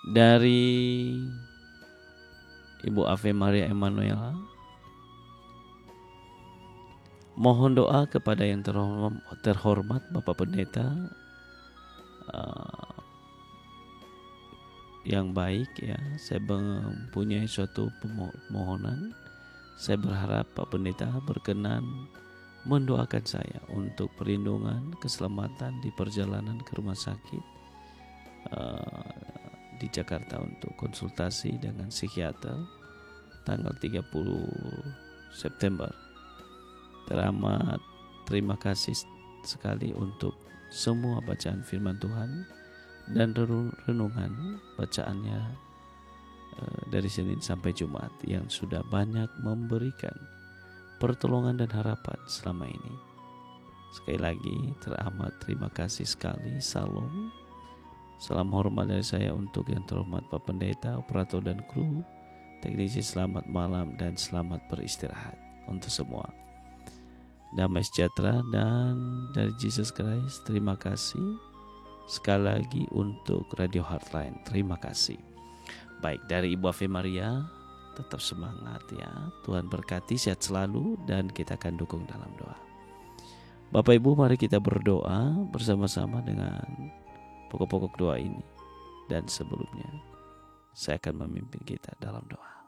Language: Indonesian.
Dari Ibu Ave Maria Emanuela, mohon doa kepada yang terhormat Bapak Pendeta yang baik ya. Saya mempunyai suatu permohonan. Saya berharap Pak Pendeta berkenan mendoakan saya untuk perlindungan, keselamatan di perjalanan ke rumah sakit di Jakarta untuk konsultasi dengan psikiater tanggal 30 September. Teramat terima kasih sekali untuk semua bacaan firman Tuhan dan renungan bacaannya dari Senin sampai Jumat yang sudah banyak memberikan pertolongan dan harapan selama ini. Sekali lagi teramat terima kasih sekali. Salam. Salam hormat dari saya untuk yang terhormat Pak Pendeta, operator dan kru, teknisi, selamat malam dan selamat beristirahat untuk semua. Damai sejahtera dan dari Jesus Christ. Terima kasih sekali lagi untuk Radio Heartline. Terima kasih. Baik, dari Ibu Ave Maria, tetap semangat ya. Tuhan berkati, sehat selalu, dan kita akan dukung dalam doa. Bapak Ibu, mari kita berdoa bersama-sama dengan pokok-pokok doa ini. Dan sebelumnya, saya akan memimpin kita dalam doa.